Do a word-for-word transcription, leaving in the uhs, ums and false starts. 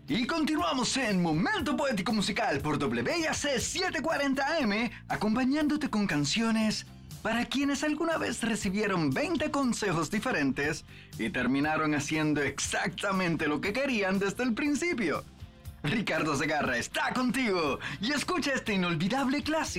Y continuamos en Momento Poético Musical por W I A C setecientos cuarenta A M, acompañándote con canciones para quienes alguna vez recibieron veinte consejos diferentes y terminaron haciendo exactamente lo que querían desde el principio. Ricardo Segarra está contigo y escucha este inolvidable clásico.